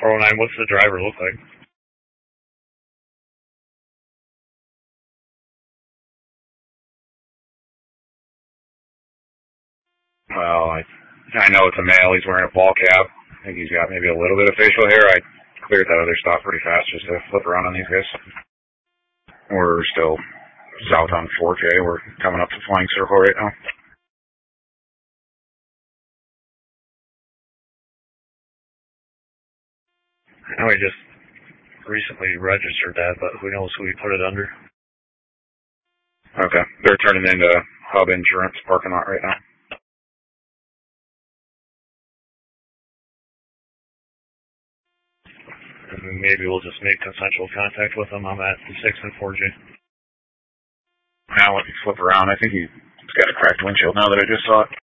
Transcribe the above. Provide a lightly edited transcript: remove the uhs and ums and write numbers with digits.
409, what's the driver look like? Well, I know it's a male. He's wearing a ball cap. I think he's got maybe a little bit of facial hair. I cleared that other stop pretty fast just to flip around on these guys. We're still south on 4K. We're coming up to Flying Circle right now. And we just recently registered that, but who knows who we put it under. Okay. They're turning into Hub Insurance parking lot right now. And maybe we'll just make consensual contact with him. I'm at 6 and 4J. Now let me flip around. I think he's got a cracked windshield now that I just saw it.